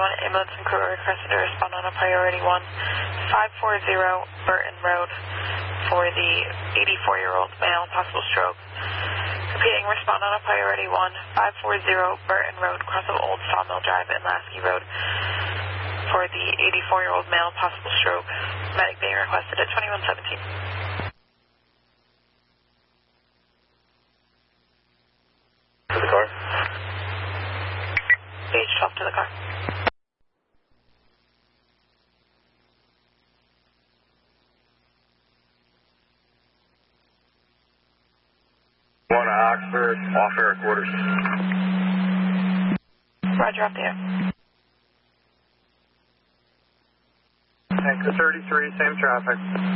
ambulance and crew are requested to respond on a priority 1 540 Burton Road for the 84-year-old male, possible stroke. Repeating, respond on a priority 1 540 Burton Road, cross of Old Sawmill Drive and Lasky Road for the 84-year-old male, possible stroke. Medic being requested at 2117. To the car. Page 12 to the car. One Oxford, off air quarters. Roger, off the air. Tank 33, same traffic.